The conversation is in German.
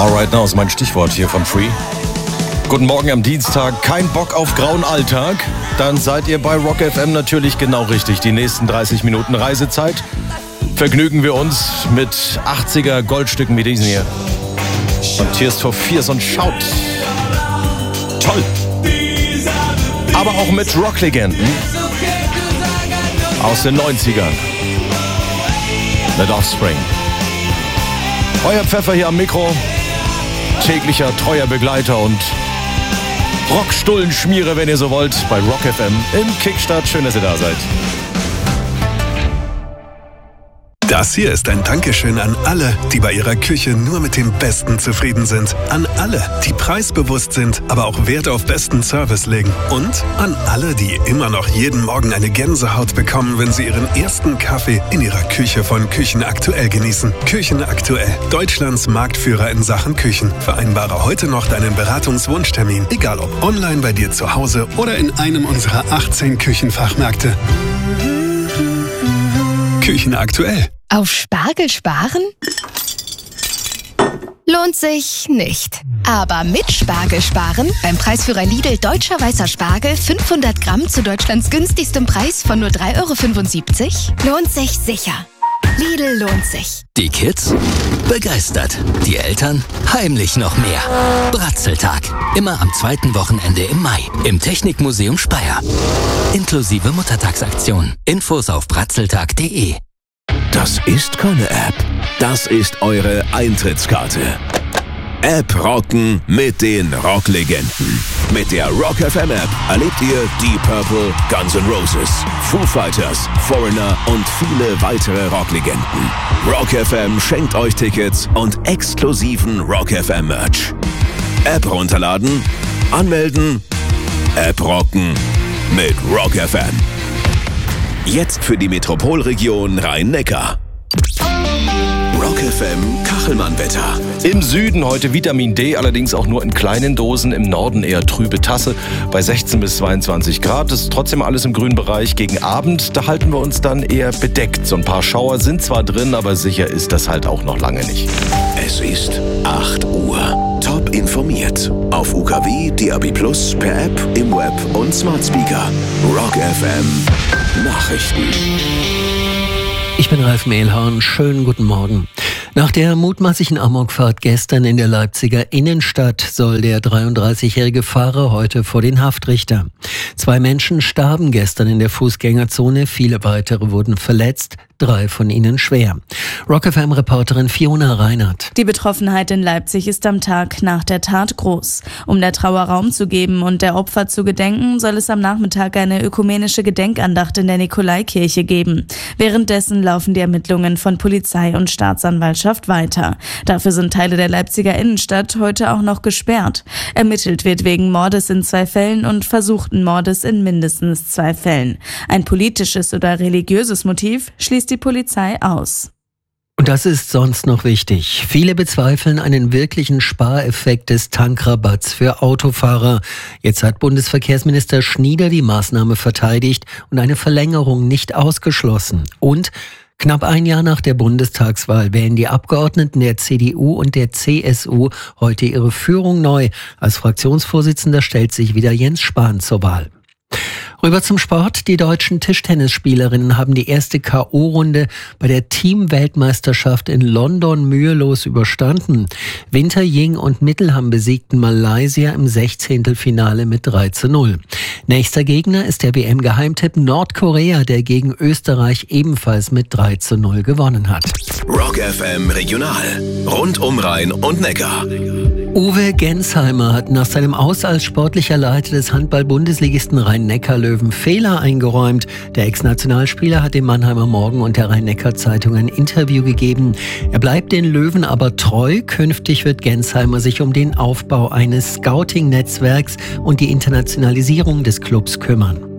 Alright Now ist mein Stichwort hier von Free. Guten Morgen am Dienstag. Kein Bock auf grauen Alltag? Dann seid ihr bei Rock FM natürlich genau richtig. Die nächsten 30 Minuten Reisezeit vergnügen wir uns mit 80er Goldstücken wie diesen hier. Und Tears for Fears und Shout. Toll. Aber auch mit Rocklegenden aus den 90ern. Mit Offspring. Euer Pfeffer hier am Mikro. Täglicher, treuer Begleiter und Rockstullenschmiere, wenn ihr so wollt, bei Rock FM im Kickstart. Schön, dass ihr da seid. Das hier ist ein Dankeschön an alle, die bei ihrer Küche nur mit dem Besten zufrieden sind. An alle, die preisbewusst sind, aber auch Wert auf besten Service legen. Und an alle, die immer noch jeden Morgen eine Gänsehaut bekommen, wenn sie ihren ersten Kaffee in ihrer Küche von Küchenaktuell genießen. Küchenaktuell, Deutschlands Marktführer in Sachen Küchen. Vereinbare heute noch deinen Beratungswunschtermin, egal ob online bei dir zu Hause oder in einem unserer 18 Küchenfachmärkte. Küchenaktuell. Auf Spargel sparen? Lohnt sich nicht. Aber mit Spargel sparen, beim Preisführer Lidl Deutscher Weißer Spargel 500 Gramm zu Deutschlands günstigstem Preis von nur 3,75 €, lohnt sich sicher. Lidl lohnt sich. Die Kids? Begeistert. Die Eltern? Heimlich noch mehr. Bratzeltag. Immer am zweiten Wochenende im Mai. Im Technikmuseum Speyer. Inklusive Muttertagsaktion. Infos auf bratzeltag.de. Das ist keine App. Das ist eure Eintrittskarte. App rocken mit den Rocklegenden. Mit der Rock FM App erlebt ihr Deep Purple, Guns N' Roses, Foo Fighters, Foreigner und viele weitere Rocklegenden. Rock FM schenkt euch Tickets und exklusiven Rock FM Merch. App runterladen, anmelden, App rocken mit Rock FM. Jetzt für die Metropolregion Rhein-Neckar. Rock FM Kachelmann-Wetter. Im Süden heute Vitamin D, allerdings auch nur in kleinen Dosen. Im Norden eher trübe Tasse bei 16 bis 22 Grad. Das ist trotzdem alles im grünen Bereich. Gegen Abend, da halten wir uns dann eher bedeckt. So ein paar Schauer sind zwar drin, aber sicher ist das halt auch noch lange nicht. Es ist 8 Uhr. Top informiert. Auf UKW, DAB+, per App, im Web und Smart Speaker. Rock FM Nachrichten. Ich bin Ralf Mehlhorn. Schönen guten Morgen. Nach der mutmaßlichen Amokfahrt gestern in der Leipziger Innenstadt soll der 33-jährige Fahrer heute vor den Haftrichter. 2 Menschen starben gestern in der Fußgängerzone, viele weitere wurden verletzt, 3 von ihnen schwer. Rock FM-Reporterin Fiona Reinhardt. Die Betroffenheit in Leipzig ist am Tag nach der Tat groß. Um der Trauer Raum zu geben und der Opfer zu gedenken, soll es am Nachmittag eine ökumenische Gedenkandacht in der Nikolaikirche geben. Währenddessen laufen die Ermittlungen von Polizei und Staatsanwaltschaft weiter. Dafür sind Teile der Leipziger Innenstadt heute auch noch gesperrt. Ermittelt wird wegen Mordes in 2 Fällen und versuchten Mordes in mindestens 2 Fällen. Ein politisches oder religiöses Motiv schließt die Polizei aus. Und das ist sonst noch wichtig. Viele bezweifeln einen wirklichen Spareffekt des Tankrabatts für Autofahrer. Jetzt hat Bundesverkehrsminister Schnieder die Maßnahme verteidigt und eine Verlängerung nicht ausgeschlossen. Und knapp ein Jahr nach der Bundestagswahl wählen die Abgeordneten der CDU und der CSU heute ihre Führung neu. Als Fraktionsvorsitzender stellt sich wieder Jens Spahn zur Wahl. Rüber zum Sport. Die deutschen Tischtennisspielerinnen haben die erste K.O.-Runde bei der Team-Weltmeisterschaft in London mühelos überstanden. Winter, Ying und Mittelham besiegten Malaysia im 16. Finale mit 3:0. Nächster Gegner ist der WM-Geheimtipp Nordkorea, der gegen Österreich ebenfalls mit 3:0 gewonnen hat. Rock FM Regional. Rund um Rhein und Neckar. Uwe Gensheimer hat nach seinem Aus als sportlicher Leiter des Handball-Bundesligisten Rhein-Neckar-Löwen Fehler eingeräumt. Der Ex-Nationalspieler hat dem Mannheimer Morgen und der Rhein-Neckar-Zeitung ein Interview gegeben. Er bleibt den Löwen aber treu. Künftig wird Gensheimer sich um den Aufbau eines Scouting-Netzwerks und die Internationalisierung des Clubs kümmern.